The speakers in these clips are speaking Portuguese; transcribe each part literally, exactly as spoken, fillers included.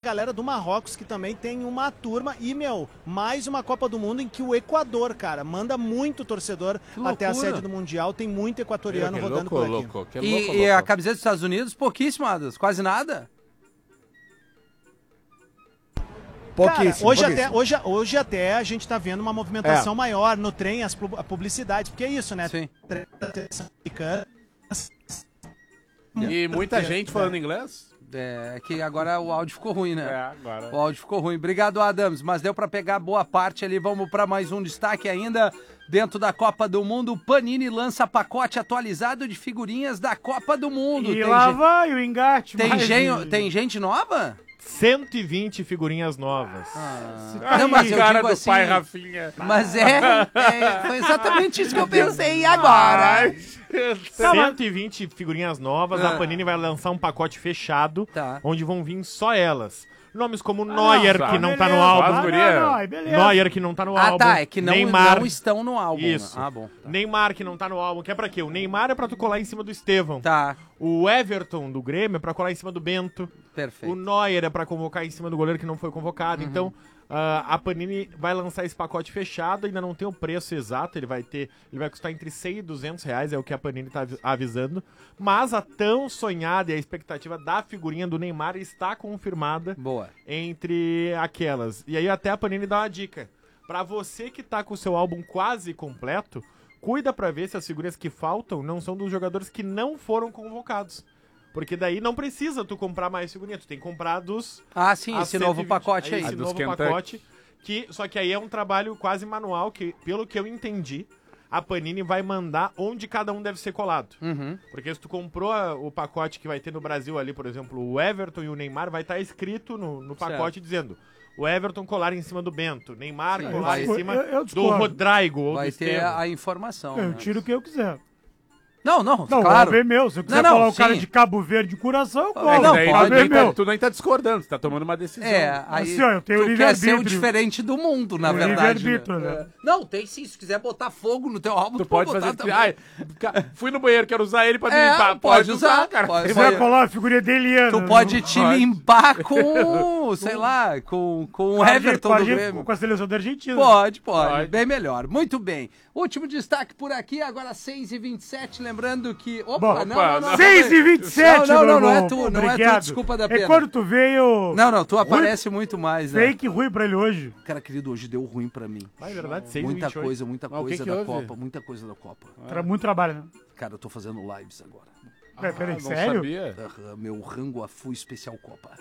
galera do Marrocos que também tem uma turma. E, meu, mais uma Copa do Mundo em que o Equador, cara, manda muito torcedor até a sede do Mundial. Tem muito equatoriano que rodando louco, por aqui. Louco, que e, louco, e louco. a camiseta dos Estados Unidos, pouquíssimas, quase nada. Cara, hoje, até, hoje, hoje até a gente tá vendo uma movimentação é. maior no trem, as publicidades, porque é isso, né? Sim. E muita gente falando inglês? É que agora o áudio ficou ruim, né? É, agora. O áudio ficou ruim. Obrigado, Adams, mas deu pra pegar boa parte ali. Vamos pra mais um destaque ainda. Dentro da Copa do Mundo, Panini lança pacote atualizado de figurinhas da Copa do Mundo. E tem lá gente... vai o engate. Tem, gen... tem gente nova? cento e vinte figurinhas novas. Ah, não, mas eu cara digo do assim, pai Rafinha. Mas é, é, foi exatamente isso que eu pensei agora. cento e vinte figurinhas novas, ah. a Panini vai lançar um pacote fechado, tá. onde vão vir só elas. Nomes como Neuer, ah, que não beleza, tá no álbum. Ah, não, não, Neuer, que não tá no ah, álbum. Ah, tá, é que não, Neymar, não estão no álbum. Isso. Ah, bom. Tá. Neymar, que não tá no álbum, que é pra quê? O Neymar é pra tu colar em cima do Estevão. Tá. O Everton, do Grêmio, é pra colar em cima do Bento. Perfeito. O Neuer é pra convocar em cima do goleiro que não foi convocado. Uhum. Então, uh, a Panini vai lançar esse pacote fechado, ainda não tem o preço exato, ele vai ter, ele vai custar entre cem e duzentos reais, é o que a Panini tá avisando. Mas a tão sonhada e a expectativa da figurinha do Neymar está confirmada. Boa. Entre aquelas. E aí até a Panini dá uma dica. Pra você que tá com o seu álbum quase completo, cuida pra ver se as figurinhas que faltam não são dos jogadores que não foram convocados. Porque daí não precisa tu comprar mais figurinha, tu tem que comprar dos... Ah, sim, esse cento e vinte, novo pacote aí. Esse novo pacote, que, só que aí é um trabalho quase manual, que pelo que eu entendi, a Panini vai mandar onde cada um deve ser colado. Uhum. Porque se tu comprou a, o pacote que vai ter no Brasil ali, por exemplo, o Everton e o Neymar, vai estar escrito no, no pacote certo. Dizendo... O Everton colar em cima do Bento, Neymar Sim, colar vai, em cima eu, eu do Rodrigo ou vai do ter Estevam. a informação. Eu né? tiro o que eu quiser. Não, não, não claro. Não, é meu. Se eu quiser não, não, falar o sim. cara de Cabo Verde de Curaçao, eu colo. É, não, pode, é meu. Tá, tu nem tá discordando, tu tá tomando uma decisão. É, aí assim, ó, eu tenho tu quer ser o diferente do mundo, na verdade. Né? Né? É. Não, tem sim, se quiser botar fogo no teu álbum, tu, tu pode botar fazer... também. Ai, fui no banheiro, quero usar ele pra me é, limpar. Pode, pode usar, usar, cara. Se quiser colar a figurinha dele, tu pode te pode. limpar com, sei lá, com, com o Everton do Grêmio. Com a seleção da Argentina. Pode, pode, pode, bem melhor. Muito bem. Último destaque por aqui, agora seis e vinte e sete, lembrando que... Opa, Bom, não, não, não. seis e vinte e sete, Não, não, não, não é tu, tu, não é tu, desculpa da pena. É quando tu veio... Não, não, tu aparece ruim, muito mais, né? Fake ruim pra ele hoje. Cara, querido, hoje deu ruim pra mim. Ah, é verdade, seis Muita e vinte e oito. coisa, muita Mas coisa que que da houve? Copa, muita coisa da Copa. Tra muito trabalho, né? Cara, eu tô fazendo lives agora. Ah, peraí, não sério? Sabia. Meu rango Afu especial Copa.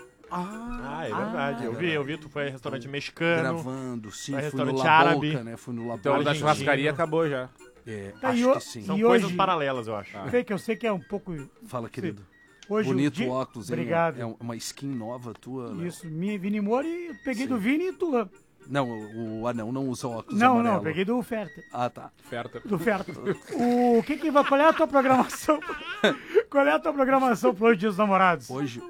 Ah, é verdade. Ah, eu vi, eu vi, tu foi a restaurante mexicano. Gravando, sim, foi fui restaurante no La árabe. Boca, né? Fui no La Então Boca. o da churrascaria acabou já. É, Tá, acho o, que sim. São e coisas hoje, paralelas, eu acho. Ah. Fake, eu sei que é um pouco... Fala, querido. Hoje, bonito di... óculos, hein? Obrigado. É uma skin nova tua. Isso, minha Vini Moura e eu peguei sim. do Vini e tua. Não, o anão não usa óculos Não, amarelo. não, eu peguei do Ferta. Ah, tá. Ferta. Do Ferta. o que que vai... Qual é a tua programação? Qual é a tua programação pro hoje, Dia dos Namorados? Hoje,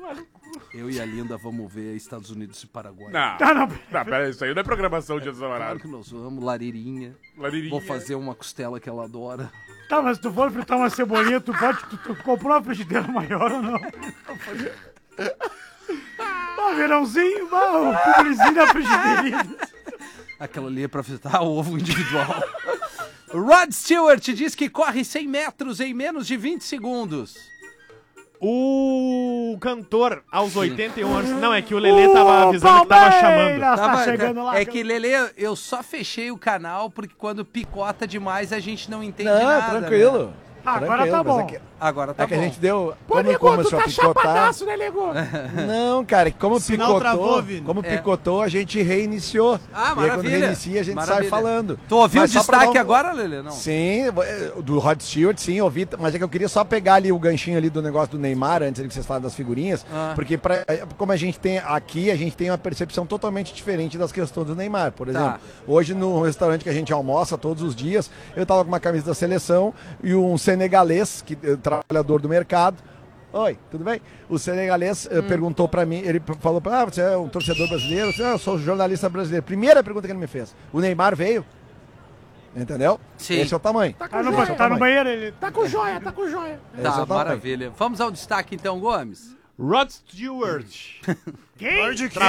eu e a Linda vamos ver Estados Unidos e Paraguai. Não, tá, não, não pera, isso aí não é programação Dia dos Namorados. Claro que nós vamos, lareirinha. Lareirinha. Vou fazer uma costela que ela adora. Tá, mas se tu for fritar uma cebolinha, tu pode... Tu, tu comprou uma frigideira maior ou não? Ah, verãozinho, um publizinho na frigideirinha. Aquela ali é pra fritar ovo individual. Rod Stewart diz que corre cem metros em menos de vinte segundos. O cantor, aos Sim. oitenta e um anos... Não, é que o Lelê tava avisando que tava chamando. Tá tava, chegando lá. É que, Lelê, eu só fechei o canal porque quando picota demais a gente não entende não, nada. Tranquilo. Né? Agora tá bom. É que, Agora tá é que bom. a gente deu... Pô, como Nego, começou tu tá a picotar... chapadaço, né, Nego? Não, cara, como Sinal picotou, travou, Vini. como É. picotou, a gente reiniciou. Ah, e aí, quando maravilha. reinicia, a gente Maravilha. sai falando. Tu ouviu Mas o só pra destaque dar um- agora, Lelê? Não. Sim, do Rod Stewart, sim, ouvi, mas é que eu queria só pegar ali o ganchinho ali do negócio do Neymar, antes de vocês falarem das figurinhas, Ah. porque pra, como a gente tem aqui, a gente tem uma percepção totalmente diferente das questões do Neymar. Por exemplo, Tá. hoje no restaurante que a gente almoça todos os dias, eu tava com uma camisa da seleção e um senegalês, que, trabalhador do mercado. Oi, tudo bem? O senegalês hum. perguntou pra mim, ele falou, ah, você é um torcedor brasileiro? Eu disse, ah, eu sou jornalista brasileiro. Primeira pergunta que ele me fez, o Neymar veio? Entendeu? Sim. Esse é o tamanho. Tá, com joia, tá no banheiro, ele tá com joia, tá com joia. Esse é Tá, o tamanho. maravilha. Vamos ao destaque então, Gomes. Rod Stewart. Quem?